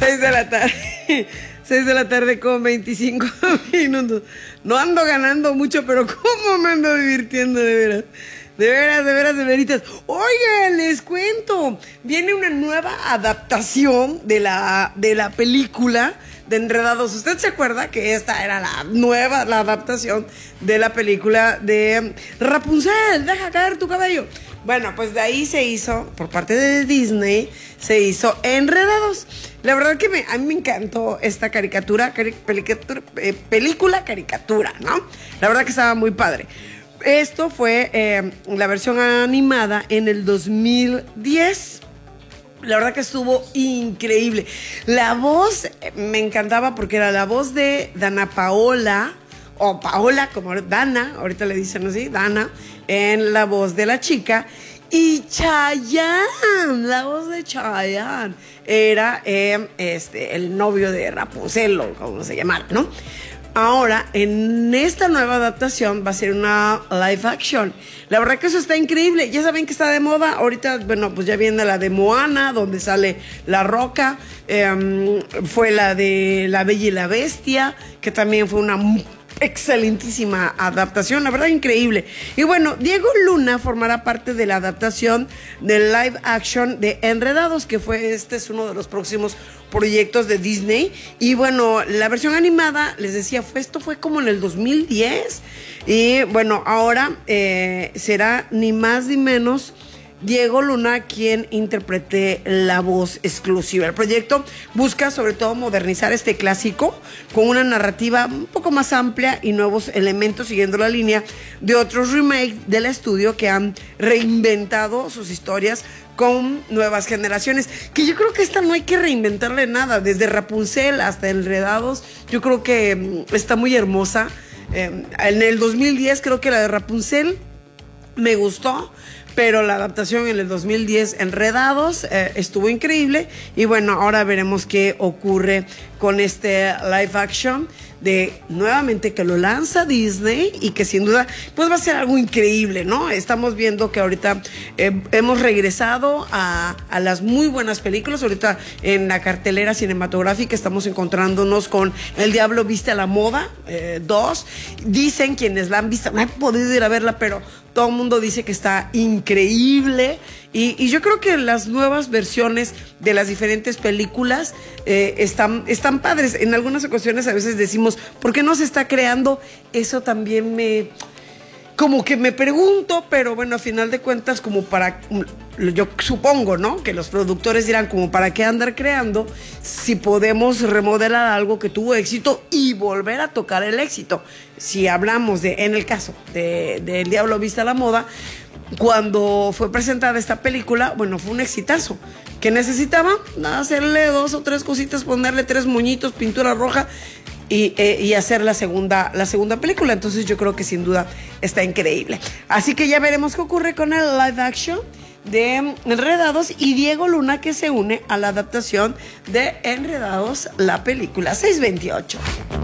6 de la tarde. 6 de la tarde con 25 minutos. No ando ganando mucho, pero ¿cómo me ando divirtiendo de veras? De veras, de veritas. Oigan, les cuento. Viene una nueva adaptación de la película de Enredados. ¿Usted se acuerda que esta era la adaptación de la película de Rapunzel? Deja caer tu cabello. Bueno, pues de ahí se hizo, por parte de Disney, se hizo Enredados. La verdad que a mí me encantó esta película caricatura, ¿no? La verdad que estaba muy padre. Esto fue la versión animada en el 2010. La verdad que estuvo increíble. La voz me encantaba porque era la voz de Dana Paola, o Paola, como Dana, ahorita le dicen así, Dana, en la voz de la chica. Y Chayanne, la voz de Chayanne, era el novio de Rapunzel, o como se llamara, ¿no? Ahora, en esta nueva adaptación va a ser una live action. La verdad que eso está increíble. Ya saben que está de moda. Ahorita, bueno, pues ya viene la de Moana, donde sale La Roca. Fue la de La Bella y la Bestia, que también fue una excelentísima adaptación, la verdad increíble. Y bueno, Diego Luna formará parte de la adaptación del live action de Enredados, que es uno de los próximos proyectos de Disney. Y bueno, la versión animada, les decía, esto fue como en el 2010. Y bueno, ahora será ni más ni menos Diego Luna quien interprete la voz exclusiva. El proyecto busca sobre todo modernizar este clásico con una narrativa un poco más amplia y nuevos elementos, siguiendo la línea de otros remakes del estudio que han reinventado sus historias con nuevas generaciones. Que yo creo que esta no hay que reinventarle nada, desde Rapunzel hasta Enredados. Yo creo que está muy hermosa. En el 2010 creo que la de Rapunzel me gustó, pero la adaptación en el 2010, Enredados, estuvo increíble. Y bueno, ahora veremos qué ocurre con este live action nuevamente que lo lanza Disney y que sin duda pues va a ser algo increíble, ¿no? Estamos viendo que ahorita hemos regresado a las muy buenas películas. Ahorita en la cartelera cinematográfica estamos encontrándonos con El Diablo Viste a la Moda 2. Dicen quienes la han visto, no he podido ir a verla, pero todo el mundo dice que está increíble. Y yo creo que las nuevas versiones de las diferentes películas están padres. En algunas ocasiones a veces decimos, ¿por qué no se está creando? Eso también como que me pregunto, pero bueno, a final de cuentas, yo supongo, ¿no? Que los productores dirán, como para qué andar creando si podemos remodelar algo que tuvo éxito y volver a tocar el éxito. Si hablamos en el caso de El Diablo Viste a la Moda, cuando fue presentada esta película, bueno, fue un exitazo. ¿Qué necesitaba? Hacerle 2 o 3 cositas, ponerle 3 moñitos, pintura roja y hacer la segunda película. Entonces yo creo que sin duda está increíble. Así que ya veremos qué ocurre con el live action de Enredados y Diego Luna, que se une a la adaptación de Enredados, la película. 6:28.